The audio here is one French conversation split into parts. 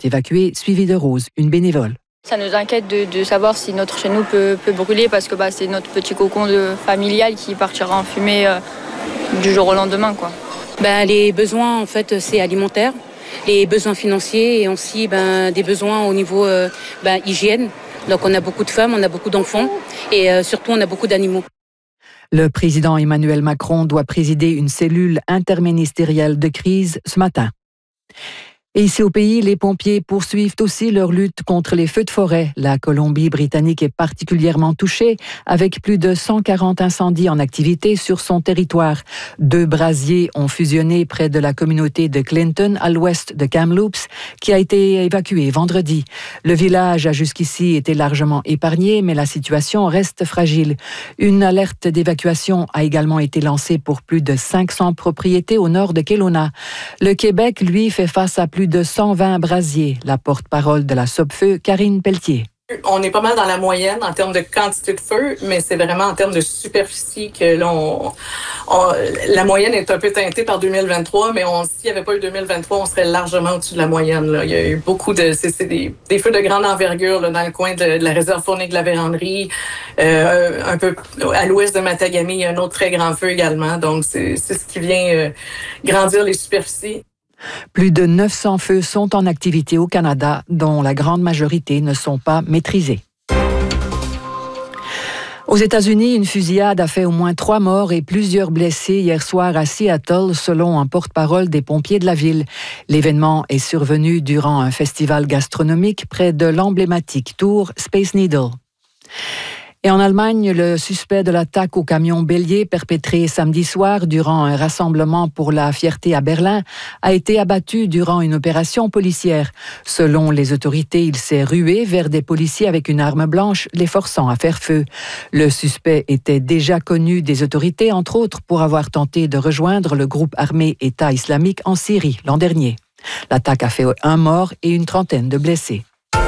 évacués, suivis de Rose, une bénévole. Ça nous inquiète de savoir si notre chez nous peut brûler parce que c'est notre petit cocon familial qui partira en fumée du jour au lendemain, quoi. Les besoins, en fait, c'est alimentaire, les besoins financiers et aussi des besoins au niveau hygiène. Donc on a beaucoup de femmes, on a beaucoup d'enfants et surtout on a beaucoup d'animaux. Le président Emmanuel Macron doit présider une cellule interministérielle de crise ce matin. Et ici au pays, les pompiers poursuivent aussi leur lutte contre les feux de forêt. La Colombie-Britannique est particulièrement touchée, avec plus de 140 incendies en activité sur son territoire. 2 brasiers ont fusionné près de la communauté de Clinton, à l'ouest de Kamloops, qui a été évacuée vendredi. Le village a jusqu'ici été largement épargné, mais la situation reste fragile. Une alerte d'évacuation a également été lancée pour plus de 500 propriétés au nord de Kelowna. Le Québec, lui, fait face à plus de 120 brasiers. La porte-parole de la Sopfeu, Karine Pelletier. On est pas mal dans la moyenne en termes de quantité de feu, mais c'est vraiment en termes de superficie que là, la moyenne est un peu teintée par 2023, mais s'il n'y avait pas eu 2023, on serait largement au-dessus de la moyenne. Là. Il y a eu beaucoup c'est des feux de grande envergure là, dans le coin de la réserve faunique de la Vérandrie, un peu à l'ouest de Matagami, il y a un autre très grand feu également. Donc, c'est ce qui vient grandir les superficies. Plus de 900 feux sont en activité au Canada, dont la grande majorité ne sont pas maîtrisés. Aux États-Unis, une fusillade a fait au moins 3 morts et plusieurs blessés hier soir à Seattle, selon un porte-parole des pompiers de la ville. L'événement est survenu durant un festival gastronomique près de l'emblématique tour Space Needle. Et en Allemagne, le suspect de l'attaque au camion bélier perpétré samedi soir durant un rassemblement pour la fierté à Berlin a été abattu durant une opération policière. Selon les autorités, il s'est rué vers des policiers avec une arme blanche, les forçant à faire feu. Le suspect était déjà connu des autorités, entre autres pour avoir tenté de rejoindre le groupe armé État islamique en Syrie l'an dernier. L'attaque a fait 1 mort et une trentaine de blessés.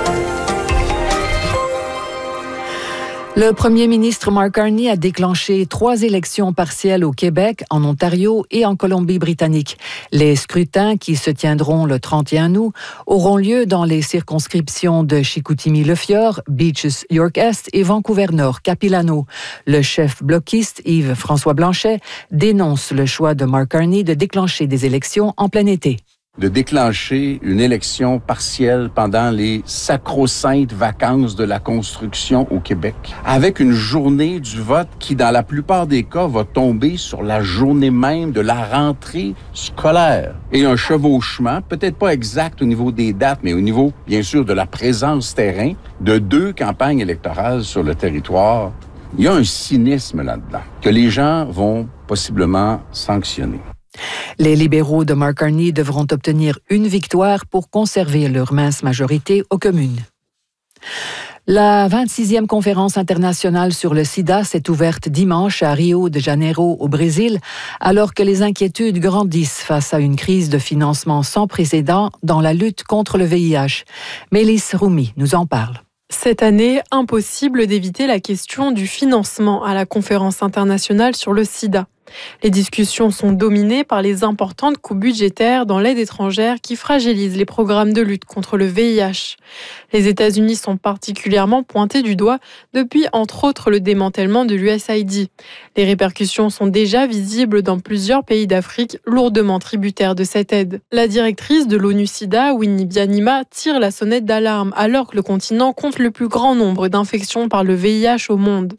Le premier ministre Mark Carney a déclenché 3 élections partielles au Québec, en Ontario et en Colombie-Britannique. Les scrutins, qui se tiendront le 31 août, auront lieu dans les circonscriptions de Chicoutimi-Le-Fjord, Beaches York-Est et Vancouver-Nord, Capilano. Le chef bloquiste Yves-François Blanchet dénonce le choix de Mark Carney de déclencher des élections en plein été. De déclencher une élection partielle pendant les sacro-saintes vacances de la construction au Québec, avec une journée du vote qui, dans la plupart des cas, va tomber sur la journée même de la rentrée scolaire. Et un chevauchement, peut-être pas exact au niveau des dates, mais au niveau, bien sûr, de la présence terrain, de 2 campagnes électorales sur le territoire. Il y a un cynisme là-dedans, que les gens vont possiblement sanctionner. Les libéraux de Mark Carney devront obtenir une victoire pour conserver leur mince majorité aux communes. La 26e conférence internationale sur le sida s'est ouverte dimanche à Rio de Janeiro, au Brésil, alors que les inquiétudes grandissent face à une crise de financement sans précédent dans la lutte contre le VIH. Mélisse Roumi nous en parle. Cette année, impossible d'éviter la question du financement à la conférence internationale sur le sida. Les discussions sont dominées par les importantes coupes budgétaires dans l'aide étrangère qui fragilisent les programmes de lutte contre le VIH. Les États-Unis sont particulièrement pointés du doigt depuis, entre autres, le démantèlement de l'USAID. Les répercussions sont déjà visibles dans plusieurs pays d'Afrique lourdement tributaires de cette aide. La directrice de l'ONU-SIDA, Winnie Byanyima, tire la sonnette d'alarme alors que le continent compte le plus grand nombre d'infections par le VIH au monde.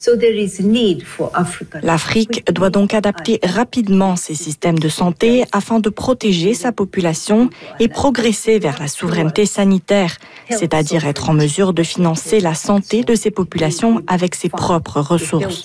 L'Afrique doit donc adapter rapidement ses systèmes de santé afin de protéger sa population et progresser vers la souveraineté sanitaire, c'est-à-dire être en mesure de financer la santé de ses populations avec ses propres ressources.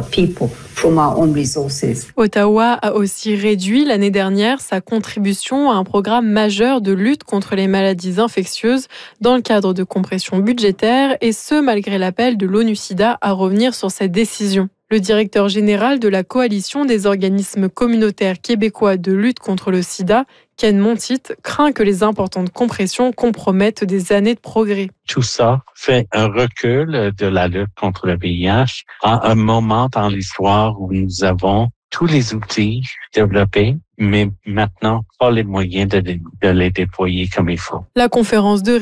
Ottawa a aussi réduit l'année dernière sa contribution à un programme majeur de lutte contre les maladies infectieuses dans le cadre de compression budgétaire, et ce malgré l'appel de l'ONU-SIDA à revenir sur cette décision. Le directeur général de la coalition des organismes communautaires québécois de lutte contre le sida, Ken Montit, craint que les importantes compressions compromettent des années de progrès. Tout ça fait un recul de la lutte contre le VIH à un moment dans l'histoire où nous avons tous les outils développés, mais maintenant pas les moyens de les déployer comme il faut. La conférence de